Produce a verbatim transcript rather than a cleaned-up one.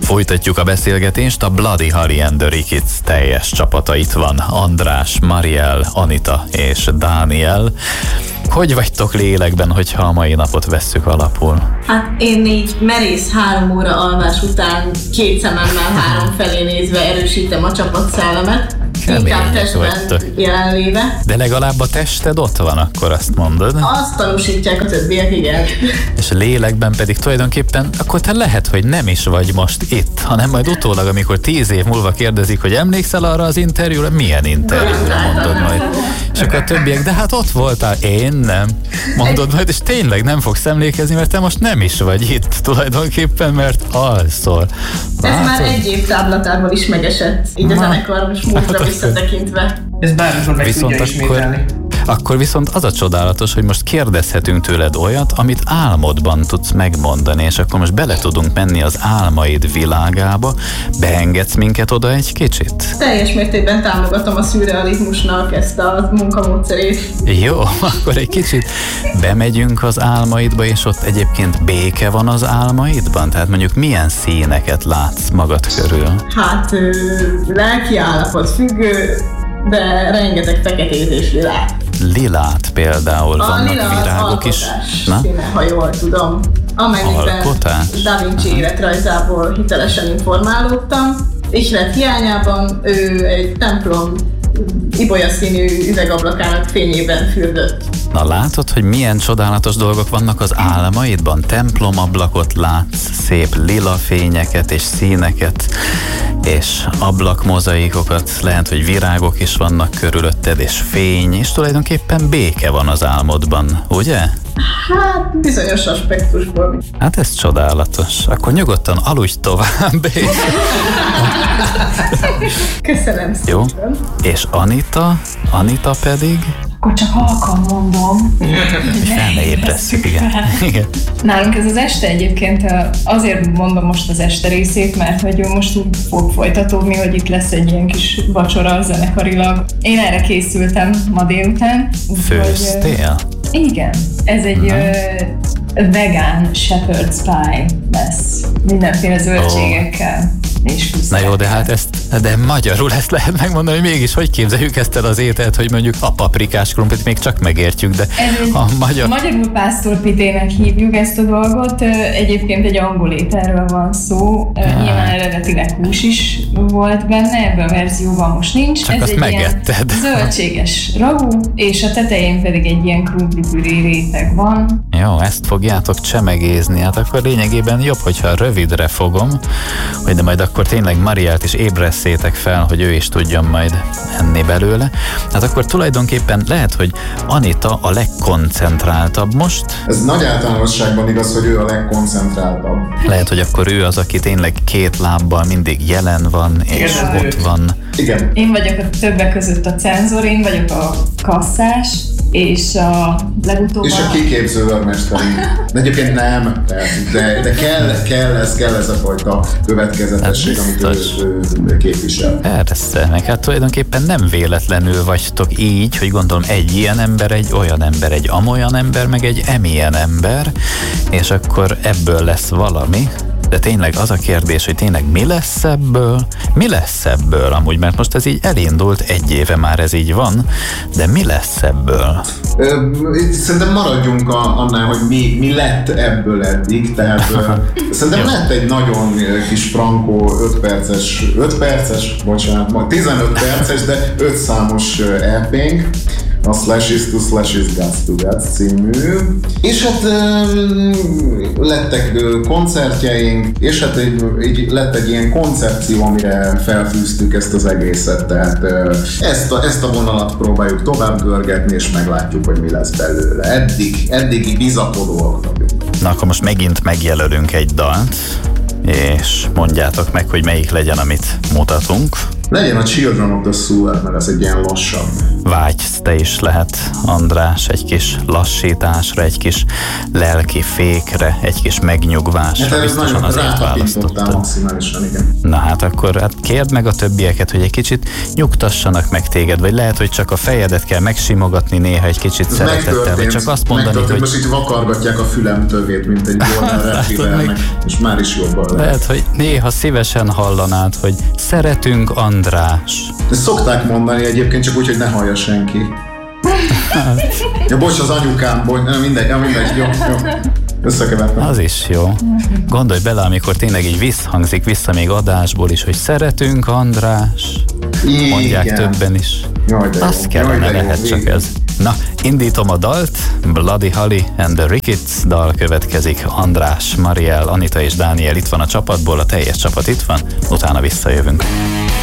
Folytatjuk a beszélgetést, a Bloody Harry and the Ricketts teljes csapata itt van. András, Mariel, Anita és Dániel. Hogy vagytok lélekben, hogyha a mai napot vesszük alapul? Hát én így merész három óra alvás után két szememmel három felé nézve erősítem a csapatszellemet. Inkább testben jelenléve. De legalább a tested ott van, akkor azt mondod? Azt tanúsítják a többiek, igen. És lélekben pedig tulajdonképpen akkor te lehet, hogy nem is vagy most itt, hanem majd utólag, amikor tíz év múlva kérdezik, hogy emlékszel arra az interjúra? Milyen interjúra, mondod majd. És akkor a többiek, de hát ott voltál, én nem. Mondod majd, és tényleg nem fogsz emlékezni, mert te most nem is vagy itt tulajdonképpen, mert alszol. Ez már egy év táblatával is megesett, így a zenekaros múltra visszatekintve. Ez bármikor meg tudja ismételni. Akkor viszont az a csodálatos, hogy most kérdezhetünk tőled olyat, amit álmodban tudsz megmondani, és akkor most bele tudunk menni az álmaid világába. Beengedsz minket oda egy kicsit? Teljes mértékben támogatom a szürrealizmusnak ezt a munkamódszerét. Jó, akkor egy kicsit bemegyünk az álmaidba, és ott egyébként béke van az álmaidban? Tehát mondjuk milyen színeket látsz magad körül? Hát ö, lelki állapot függő, de rengeteg feketét és lilát. Lilát például, a vannak lila virágok is. Na? Színe, ha jól tudom. Amennyiben Da Vinci életrajzából hitelesen informálódtam. Ihlet hiányában ő egy templom ibolyaszínű üvegablakának fényében fürdött. Na látod, hogy milyen csodálatos dolgok vannak az álmaidban? Templomablakot látsz, szép lila fényeket és színeket, és ablakmozaikokat, lehet, hogy virágok is vannak körülötted, és fény, és tulajdonképpen béke van az álmodban, ugye? Hát, bizonyos aspektusból. Hát ez csodálatos. Akkor nyugodtan aludj tovább. Köszönöm szépen. Jó. És Anita? Anita pedig? Akkor csak halkan mondom. Fel ne ébresszük, igen. igen. Nálunk ez az este egyébként, azért mondom most az este részét, mert hogy most úgy fog folytatódni, hogy itt lesz egy ilyen kis vacsora zenekarilag. Én erre készültem ma délután. Főztél? Igen. Ez egy uh, vegán shepherd's pie lesz. Mindenféle zöldségekkel. Oh. Na jó, de hát ezt, de magyarul ezt lehet megmondani, hogy mégis hogy képzeljük ezt el az ételt, hogy mondjuk a paprikás krumplit még csak megértjük, de a magyar... Magyarul pásztorpitének hívjuk ezt a dolgot, egyébként egy angol ételről van szó, ah. Nyilván eredetileg hús is volt benne, ebben a verzióban most nincs. Csak ez azt egy megetted. Ilyen zöldséges ragú, és a tetején pedig egy ilyen krumplipüré réteg van. Jó, ezt fogjátok csemegézni, hát akkor lényegében jobb, hogyha rövidre fogom, hogy de majd akkor tényleg Marielt is ébresszétek fel, hogy ő is tudjon majd enni belőle. Hát akkor tulajdonképpen lehet, hogy Anita a legkoncentráltabb most. Ez nagy általánosságban igaz, hogy ő a legkoncentráltabb. Lehet, hogy akkor ő az, aki tényleg két lábbal mindig jelen van, és igen, ott van. Igen. Én vagyok a többek között a cenzor, én vagyok a kasszás, és a legutóbb... És a kiképző őrmesterünk. De egyébként nem, de, de kell, kell, ez, kell ez a fajta következetesség, amit ő, ő képvisel. Persze, meg hát tulajdonképpen nem véletlenül vagytok így, hogy gondolom egy ilyen ember, egy olyan ember, egy amolyan ember, meg egy emilyen ember, és akkor ebből lesz valami. De tényleg az a kérdés, hogy tényleg mi lesz ebből? Mi lesz ebből amúgy? Mert most ez így elindult, egy éve már ez így van, de mi lesz ebből? Ö, szerintem maradjunk a, annál, hogy mi, mi lett ebből eddig, tehát ö, szerintem lett egy nagyon kis frankó öt perces, öt perces, bocsánat, majd tizenöt perces, de öt számos é pénk, a Slashes to Slashes Guts to Guts című, és hát um, lettek koncertjeink, és hát egy, egy, lett egy ilyen koncepció, amire felfűztük ezt az egészet, tehát uh, ezt, a, ezt a vonalat próbáljuk tovább görgetni, és meglátjuk, hogy mi lesz belőle. Eddig, eddigi bizakodóak vagyunk. Na akkor most megint megjelölünk egy dalt, és mondjátok meg, hogy melyik legyen, amit mutatunk. Legyen a Children of the Sewer, mert ez egy ilyen lassabb. Vágysz te is lehet, András, egy kis lassításra, egy kis lelki fékre, egy kis megnyugvásra. Hát biztosan azért választottad. Maximálisan, igen. Na hát akkor hát kérd meg a többieket, hogy egy kicsit nyugtassanak meg téged, vagy lehet, hogy csak a fejedet kell megsimogatni néha egy kicsit ez szeretettel, vagy csak azt mondani, hogy... Most itt vakargatják a fülem tövét, mint egy Golden Retrievernek, és már is jobban lehet. Lehet, hogy néha szívesen hallanád, hogy szeretünk, András. Ezt szokták mondani egyébként, csak úgy, hogy ne hallja senki. Ja, bocs, az anyukám, bocs, nem, mindegy, nem, mindegy, jó, jó. Összekevertem. Az is jó. Gondolj bele, amikor tényleg így visszhangzik vissza még adásból is, hogy szeretünk, András. Igen. Mondják többen is. Jaj, azt kellene, lehet csak ez. Na, indítom a dalt, Bloody Holly and the Ricketts dal következik. András, Mariel, Anita és Dániel itt van a csapatból, a teljes csapat itt van, utána visszajövünk.